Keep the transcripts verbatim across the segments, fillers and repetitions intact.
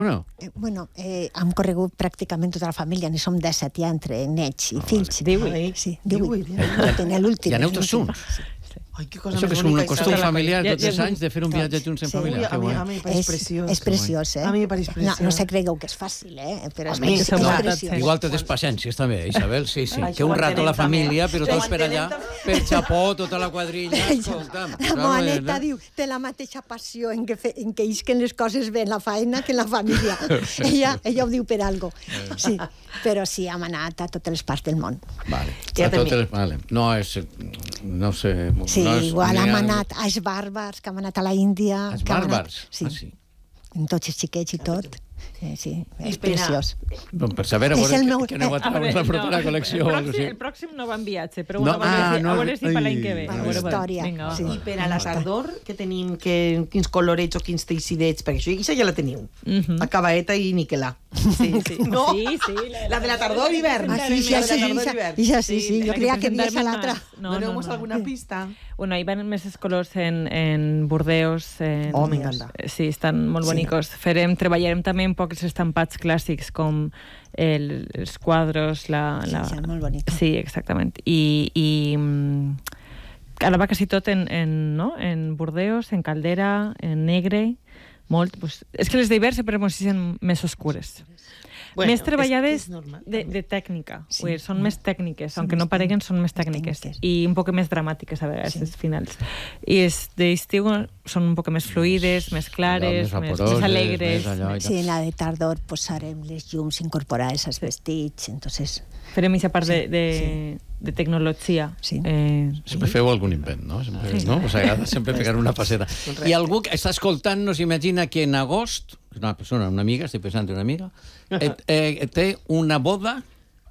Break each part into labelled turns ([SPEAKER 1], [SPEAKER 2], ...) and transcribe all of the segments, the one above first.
[SPEAKER 1] Bueno,
[SPEAKER 2] Eh, bueno, eh, hem corregut pràcticament tota la família, n'hi som disset ja entre nets i fills.
[SPEAKER 3] Divuit.
[SPEAKER 2] Sí, divuit. Jo tenia l'últim.
[SPEAKER 1] hi aneu tots junts.
[SPEAKER 3] Ai, que cosa
[SPEAKER 1] Això que
[SPEAKER 3] més
[SPEAKER 1] és un
[SPEAKER 3] bonica.
[SPEAKER 1] costum
[SPEAKER 3] Isabel.
[SPEAKER 1] familiar
[SPEAKER 4] Ja-
[SPEAKER 1] tots
[SPEAKER 4] ja
[SPEAKER 1] els
[SPEAKER 4] som
[SPEAKER 1] anys de fer un viatge junts en
[SPEAKER 2] Sí.
[SPEAKER 1] família.
[SPEAKER 3] Ui,
[SPEAKER 1] Que
[SPEAKER 3] a mi,
[SPEAKER 1] guai.
[SPEAKER 3] a mi, pareix
[SPEAKER 2] És,
[SPEAKER 3] preciós.
[SPEAKER 2] és preciós, eh?
[SPEAKER 3] A mi pareix preciós.
[SPEAKER 2] No, no se cregueu que és fàcil, eh? Però és,
[SPEAKER 3] Home,
[SPEAKER 2] és,
[SPEAKER 3] clar.
[SPEAKER 2] és preciós.
[SPEAKER 1] Igual té despaciències també, Isabel, sí, sí.
[SPEAKER 3] Ai,
[SPEAKER 1] Que un
[SPEAKER 3] ho
[SPEAKER 1] rato la
[SPEAKER 3] entenem també.
[SPEAKER 1] família, però
[SPEAKER 3] Ho
[SPEAKER 1] tots per allà,
[SPEAKER 3] entenem
[SPEAKER 1] per Chapó, tota la quadrilla, escolta'm.
[SPEAKER 2] La Moaneta diu, té la mateixa passió en què, fe, en què isquen les coses bé en la feina que en la família. ella, ella ho diu per algo. Sí, però sí, hem anat a totes les parts del món.
[SPEAKER 1] Vale.
[SPEAKER 3] Ja
[SPEAKER 1] A totes
[SPEAKER 3] també.
[SPEAKER 1] les- vale. No és... No sé...
[SPEAKER 2] Sí,
[SPEAKER 1] no és,
[SPEAKER 2] igual
[SPEAKER 1] ni
[SPEAKER 2] hem
[SPEAKER 1] ha-
[SPEAKER 2] anat als bàrbars, que hem anat a la Índia.
[SPEAKER 1] Els
[SPEAKER 2] que hem anat-
[SPEAKER 1] bàrbars?
[SPEAKER 2] Sí,
[SPEAKER 1] Ah, sí.
[SPEAKER 2] amb tots els xiquets i tot. Sí, sí, és
[SPEAKER 3] Espera.
[SPEAKER 2] preciós.
[SPEAKER 1] Doncs per saber a
[SPEAKER 2] És
[SPEAKER 1] veure
[SPEAKER 2] el
[SPEAKER 1] què,
[SPEAKER 2] meu-
[SPEAKER 1] què aneu a
[SPEAKER 4] A
[SPEAKER 1] treure
[SPEAKER 4] veure,
[SPEAKER 1] la propera
[SPEAKER 4] no,
[SPEAKER 1] col·lecció.
[SPEAKER 4] El
[SPEAKER 1] o algo
[SPEAKER 4] pròxim,
[SPEAKER 1] així.
[SPEAKER 4] el pròxim no va en viatge, però
[SPEAKER 1] No,
[SPEAKER 4] bueno, a veure,
[SPEAKER 1] ah,
[SPEAKER 4] si,
[SPEAKER 1] no,
[SPEAKER 4] a veure si per l'any que ve.
[SPEAKER 1] ai,
[SPEAKER 4] A
[SPEAKER 2] la
[SPEAKER 4] veure,
[SPEAKER 2] història.
[SPEAKER 4] Vinga, va.
[SPEAKER 2] Sí.
[SPEAKER 3] I per a la tardor, que tenim, que, quins colorets o quins teixidets, perquè això, això ja la teniu.
[SPEAKER 4] Mhm.
[SPEAKER 3] A cabaeta i niquelà.
[SPEAKER 4] Sí, sí.
[SPEAKER 3] No?
[SPEAKER 4] Sí, sí.
[SPEAKER 3] La de la tardor i hivern.
[SPEAKER 2] Ah, sí, sí,
[SPEAKER 3] La de
[SPEAKER 2] sí,
[SPEAKER 3] la
[SPEAKER 2] sí,
[SPEAKER 3] tardor i
[SPEAKER 2] sí,
[SPEAKER 3] hivern.
[SPEAKER 2] sí, sí, sí, jo
[SPEAKER 4] la que
[SPEAKER 2] creia que havies a
[SPEAKER 4] presentarem
[SPEAKER 2] l'altra.
[SPEAKER 4] en- No, no,
[SPEAKER 3] Doneu-nos
[SPEAKER 4] no.
[SPEAKER 3] alguna pista?
[SPEAKER 4] Bueno, hi van més colors en, en Burdeos. En,
[SPEAKER 3] Oh, m'encanta.
[SPEAKER 4] Sí, estan molt
[SPEAKER 2] Sí.
[SPEAKER 4] bonicos. Farem, treballarem també en pocs estampats clàssics com el, els quadros, la...
[SPEAKER 2] Sí,
[SPEAKER 4] la...
[SPEAKER 2] sí, molt bonic.
[SPEAKER 4] Sí, exactament. I, i mm, ara va quasi tot en, en, no? en Burdeos, en Caldera, en negre, molt. Pues, és que les d'hivern sempre ens siguin més oscures.
[SPEAKER 3] Bueno,
[SPEAKER 4] més treballades
[SPEAKER 3] és- és normal,
[SPEAKER 4] de,
[SPEAKER 3] també.
[SPEAKER 4] de tècnica.
[SPEAKER 2] Sí.
[SPEAKER 4] Vull dir, són més tècniques,
[SPEAKER 2] Són
[SPEAKER 4] aunque
[SPEAKER 2] més
[SPEAKER 4] no pareguen,
[SPEAKER 2] tècniques.
[SPEAKER 4] són més
[SPEAKER 2] Més
[SPEAKER 4] tècniques.
[SPEAKER 2] tècniques.
[SPEAKER 4] I un poc més dramàtiques a vegades,
[SPEAKER 2] Sí.
[SPEAKER 4] els finals. I els d'estiu són un poc més fluides, més clares,
[SPEAKER 1] Més
[SPEAKER 4] més,
[SPEAKER 1] vaporoses,
[SPEAKER 4] més alegres.
[SPEAKER 1] més allò i
[SPEAKER 4] més-
[SPEAKER 2] Sí, en la de tardor posarem les llums incorporades als vestits, entonces...
[SPEAKER 4] Farem aquesta part de,
[SPEAKER 2] Sí,
[SPEAKER 4] de, de tecnologia.
[SPEAKER 2] Sí.
[SPEAKER 4] Eh,
[SPEAKER 1] Sempre feu algun invent, no? Sempre, sí. no? Us agrada sempre pegar una passeta. I algú que està escoltant no s'imagina que en agost, una persona, una amiga, estic pensant en una amiga, eh, eh, té una boda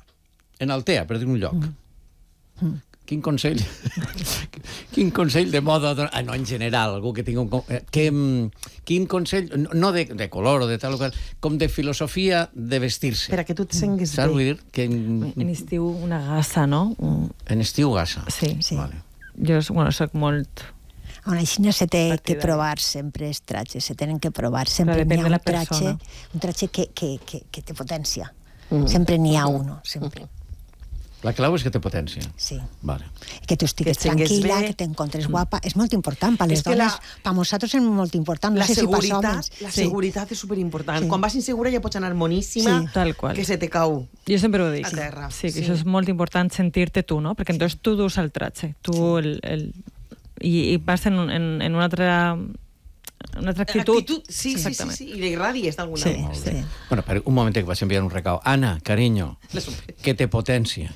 [SPEAKER 1] en Altea, per dir un lloc. Mm. Quin consell? Quin consell de moda... don- Ah, no, en general, algú que tingui un... co- eh, Que, mm, quin consell, no- no de, de color o de tal o qual, com de filosofia de vestir-se.
[SPEAKER 3] Per a que tu et senguis
[SPEAKER 1] Saps? Vull
[SPEAKER 3] bé.
[SPEAKER 1] dir que en,
[SPEAKER 4] en estiu una gassa, no? Un...
[SPEAKER 1] en estiu gassa.
[SPEAKER 4] Sí,
[SPEAKER 2] Sí.
[SPEAKER 1] Vale.
[SPEAKER 4] jo bueno, soc molt...
[SPEAKER 2] Aún així no se té que
[SPEAKER 4] Partidari.
[SPEAKER 2] provar sempre els trajes, se tenen que provar.
[SPEAKER 4] Però
[SPEAKER 2] Sempre
[SPEAKER 4] depèn
[SPEAKER 2] n'hi ha
[SPEAKER 4] de la
[SPEAKER 2] un traje,
[SPEAKER 4] persona.
[SPEAKER 2] un traje que, que, que, que té potència.
[SPEAKER 3] Mm.
[SPEAKER 2] Sempre n'hi ha uno, sempre.
[SPEAKER 1] La clau és que té potència.
[SPEAKER 2] Sí.
[SPEAKER 1] Vale.
[SPEAKER 2] Que tu estigues
[SPEAKER 3] Que et tingues
[SPEAKER 2] tranquil·la,
[SPEAKER 3] bé.
[SPEAKER 2] que t'encontres guapa. És molt important per les
[SPEAKER 3] És que la-
[SPEAKER 2] dones. Per nosaltres és molt important. No
[SPEAKER 3] La
[SPEAKER 2] sé si pels
[SPEAKER 3] seguretat,
[SPEAKER 2] homes.
[SPEAKER 3] la
[SPEAKER 4] Sí.
[SPEAKER 3] seguretat és superimportant.
[SPEAKER 2] Sí.
[SPEAKER 3] Quan vas insegura ja pots anar moníssima,
[SPEAKER 2] Sí.
[SPEAKER 4] Tal qual.
[SPEAKER 3] que se te cau.
[SPEAKER 4] Jo sempre ho dic.
[SPEAKER 3] A terra.
[SPEAKER 4] Sí, que
[SPEAKER 3] Sí.
[SPEAKER 4] això és molt important sentir-te tu, no? Perquè entonces tu dus el traje, tu el... el i, i vas en, un- en, en una altra una altra actitud.
[SPEAKER 3] Actitud, sí, sí, sí,
[SPEAKER 4] Exactament.
[SPEAKER 3] sí, i l'irradies d'alguna
[SPEAKER 2] Sí,
[SPEAKER 3] manera.
[SPEAKER 2] sí.
[SPEAKER 1] Bueno, per un moment que vas enviar un recau. Anna, cariño, que te potencia.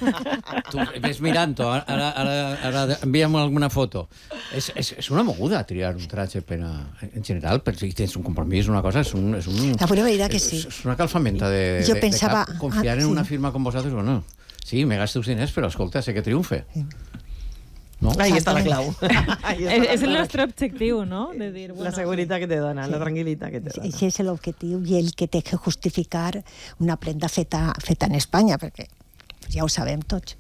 [SPEAKER 1] Tu ves mirant-ho, ara, ara, ara envia'm alguna foto. És, és, és una moguda triar un traje per a, en general, per si tens un compromís, una cosa, és un... És un
[SPEAKER 2] La pura veritat que sí.
[SPEAKER 1] És, és una calfamenta de,
[SPEAKER 2] Jo
[SPEAKER 1] de,
[SPEAKER 2] pensava-
[SPEAKER 1] de cap. Confiar
[SPEAKER 2] ah,
[SPEAKER 1] en
[SPEAKER 2] sí.
[SPEAKER 1] una firma com vosaltres, bueno, sí, me gasto els diners, però escolta, sé que triomfe. No?
[SPEAKER 3] Ahí està la clau. Ahí està
[SPEAKER 4] És,
[SPEAKER 3] la
[SPEAKER 4] és el
[SPEAKER 3] clau.
[SPEAKER 4] nostre objectiu, no? De dir, bueno,
[SPEAKER 3] La seguretat que te dona, la tranquil·litat que te dona.
[SPEAKER 2] Ese es el objetivo y el que té que justificar una prenda feta, feta en Espanya, perquè ja ho sabem tots.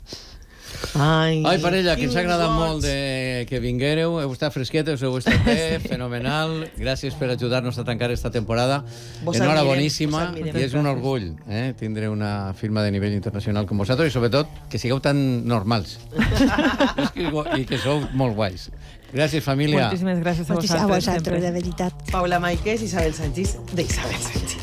[SPEAKER 3] Ai,
[SPEAKER 1] Ai, parella, que ens ha
[SPEAKER 3] quins
[SPEAKER 1] agradat
[SPEAKER 3] goig.
[SPEAKER 1] molt de que vinguéreu, heu estat fresquetes, heu estat bé, fenomenal, gràcies per ajudar-nos a tancar esta temporada.
[SPEAKER 3] Vos
[SPEAKER 1] Enhora
[SPEAKER 3] admirem,
[SPEAKER 1] boníssima,
[SPEAKER 3] vos admirem.
[SPEAKER 1] i és un orgull eh, tindre una firma de nivell internacional com vosaltres, i sobretot que sigueu tan normals. És que, i que sou molt guais. Gràcies, família.
[SPEAKER 4] moltíssimes gràcies a
[SPEAKER 2] Moltíssimes a
[SPEAKER 4] vosaltres.
[SPEAKER 2] vosaltres,
[SPEAKER 4] sempre.
[SPEAKER 2] de veritat.
[SPEAKER 3] Paula Maiqués, Isabel Sanchís, de Isabel Sanchís.